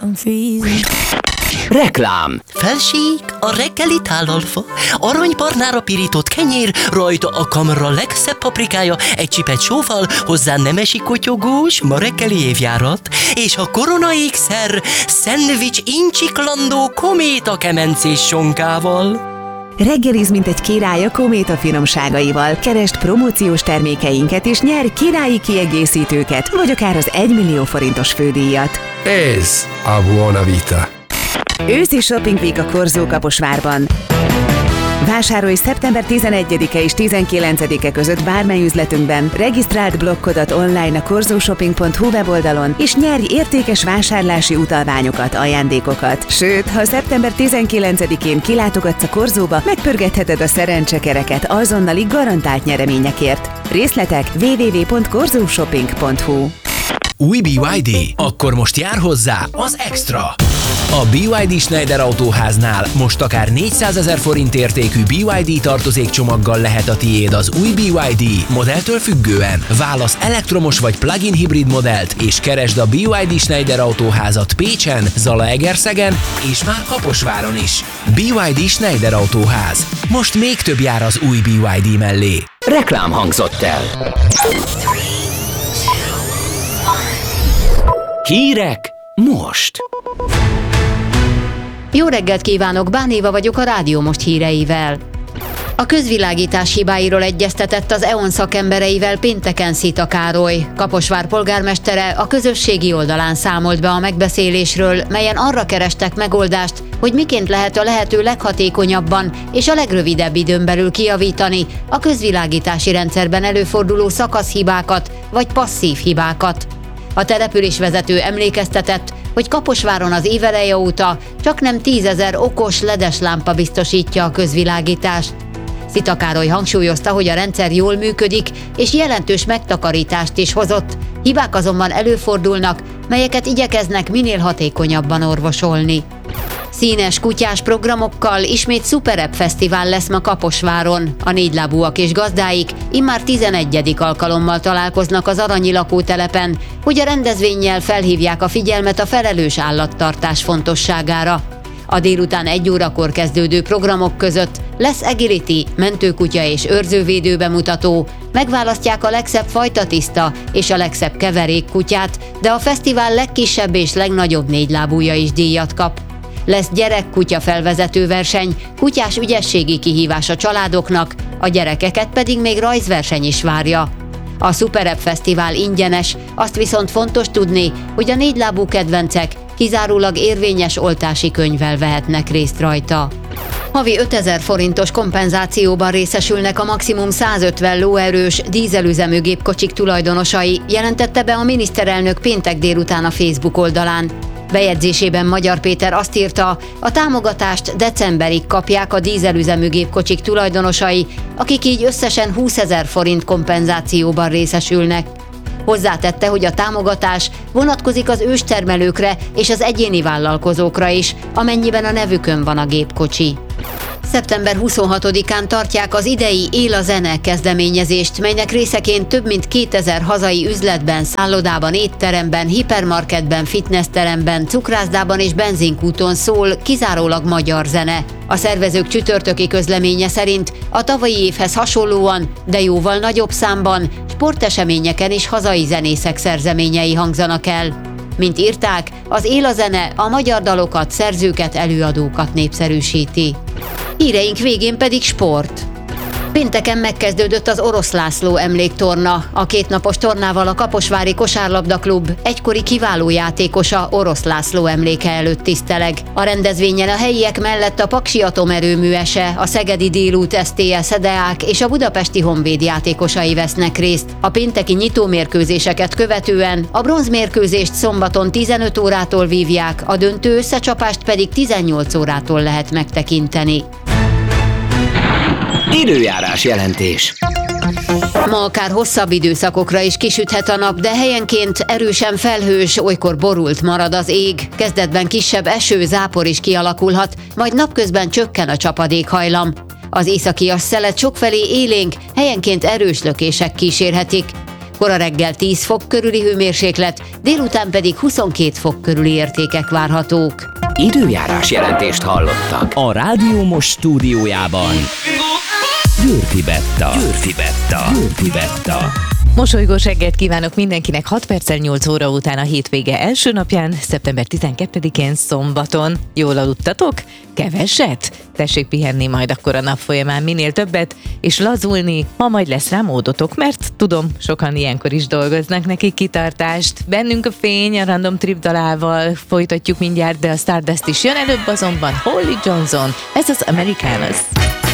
I'm freezing. Reklám. Felség, a reggeli tálalfa, aranybarnára pirított kenyér, rajta a kamra legszebb paprikája, egy csipet sóval, hozzá nemesi kotyogós, ma reggeli évjárat, és a korona ékszer, szendvics incsiklandó kométa kemencés sonkával. Reggeliz, mint egy király a Kométa finomságaival. Keresd promóciós termékeinket és nyerj királyi kiegészítőket, vagy akár az 1 millió forintos fődíjat. Ez a Buona Vita. Őszi Shopping Week a Korzó Kaposvárban. Vásárolj szeptember 11-e és 19-e között bármely üzletünkben, regisztráld blokkodat online a korzóshopping.hu weboldalon, és nyerj értékes vásárlási utalványokat, ajándékokat. Sőt, ha szeptember 19-én kilátogatsz a Korzóba, megpörgetheted a szerencsekereket azonnali garantált nyereményekért. Részletek www.korzóshopping.hu. Új BYD? Akkor most jár hozzá az Extra! A BYD Schneider Autóháznál most akár 400 000 forint értékű BYD tartozékcsomaggal lehet a tiéd az új BYD, modelltől függően. Válasz elektromos vagy plug-in hibrid modellt, és keresd a BYD Schneider Autóházat Pécsen, Zalaegerszegen és már Kaposváron is. BYD Schneider Autóház. Most még több jár az új BYD mellé. Reklám hangzott el. Hírek most. Jó reggelt kívánok, Bán Éva vagyok a Rádió Most híreivel. A közvilágítás hibáiról egyeztetett az EON szakembereivel pénteken Szita Károly. Kaposvár polgármestere a közösségi oldalán számolt be a megbeszélésről, melyen arra kerestek megoldást, hogy miként lehet a lehető leghatékonyabban és a legrövidebb időn belül kijavítani a közvilágítási rendszerben előforduló szakaszhibákat vagy passzív hibákat. A településvezető emlékeztetett, hogy Kaposváron az éveleje óta csaknem 10 000 okos ledes lámpa biztosítja a közvilágítást. Szita Károly hangsúlyozta, hogy a rendszer jól működik és jelentős megtakarítást is hozott, hibák azonban előfordulnak, melyeket igyekeznek minél hatékonyabban orvosolni. Színes kutyás programokkal ismét Szuperebb Fesztivál lesz ma Kaposváron. A négylábúak és gazdáik immár 11. alkalommal találkoznak az Aranyi lakótelepen, hogy a rendezvénnyel felhívják a figyelmet a felelős állattartás fontosságára. A délután 1 órakor kezdődő programok között lesz agility, mentőkutya és őrzővédő bemutató, megválasztják a legszebb fajtatiszta és a legszebb keverékkutyát, de a fesztivál legkisebb és legnagyobb négylábúja is díjat kap. Lesz gyerekkutya felvezető verseny, kutyás ügyességi kihívás a családoknak, a gyerekeket pedig még rajzverseny is várja. A Szuperebb Fesztivál ingyenes, azt viszont fontos tudni, hogy a négylábú kedvencek kizárólag érvényes oltási könyvvel vehetnek részt rajta. Havi 5000 forintos kompenzációban részesülnek a maximum 150 lóerős dízelüzemű gépkocsik tulajdonosai, jelentette be a miniszterelnök péntek délután a Facebook oldalán. Bejegyzésében Magyar Péter azt írta, a támogatást decemberig kapják a dízelüzemű gépkocsik tulajdonosai, akik így összesen 20 000 forint kompenzációban részesülnek. Hozzátette, hogy a támogatás vonatkozik az őstermelőkre és az egyéni vállalkozókra is, amennyiben a nevükön van a gépkocsi. Szeptember 26-án tartják az idei Él a zene kezdeményezést, melynek részeként több mint 2000 hazai üzletben, szállodában, étteremben, hipermarketben, fitnessteremben, cukrászdában és benzinkúton szól kizárólag magyar zene. A szervezők csütörtöki közleménye szerint a tavalyi évhez hasonlóan, de jóval nagyobb számban sporteseményeken is hazai zenészek szerzeményei hangzanak el. Mint írták, az Él a zene a magyar dalokat, szerzőket, előadókat népszerűsíti. Híreink végén pedig sport. Pénteken megkezdődött az Orosz László emléktorna. A kétnapos tornával a Kaposvári Kosárlabdaklub egykori kiváló játékosa Orosz László emléke előtt tiszteleg. A rendezvényen a helyiek mellett a Paksi Atomerőműese, a Szegedi Délút STS Deák és a Budapesti Honvéd játékosai vesznek részt. A pénteki nyitómérkőzéseket követően a bronzmérkőzést szombaton 15 órától vívják, a döntő összecsapást pedig 18 órától lehet megtekinteni. Időjárás jelentés. Ma akár hosszabb időszakokra is kisüthet a nap, de helyenként erősen felhős, olykor borult marad az ég. Kezdetben kisebb eső, zápor is kialakulhat, majd napközben csökken a csapadékhajlam. Az északias szelet sokfelé élénk, helyenként erős lökések kísérhetik. Kora reggel 10 fok körüli hőmérséklet, délután pedig 22 fok körüli értékek várhatók. Időjárás jelentést hallottak. A Rádió Most stúdiójában Győrfi Betta. Mosolygós reggelt kívánok mindenkinek, 6 perccel 8 óra után a hétvége első napján, szeptember 12-én szombaton. Jól aludtatok? Keveset? Tessék pihenni majd akkor a nap folyamán minél többet, és lazulni, ma majd lesz rá módotok, mert tudom, sokan ilyenkor is dolgoznak, nekik kitartást. Bennünk a fény, a Random Trip dalával folytatjuk mindjárt, de a Stardust is jön, előbb azonban Holly Johnson, ez az Americanus.